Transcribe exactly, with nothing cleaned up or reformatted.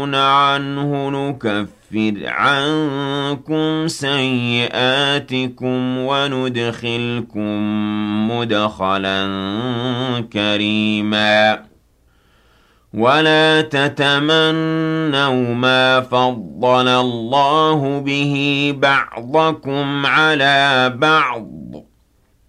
عنه نكفر عنكم سيئاتكم وندخلكم مدخلا كريما ولا تتمنوا ما فضل الله به بعضكم على بعض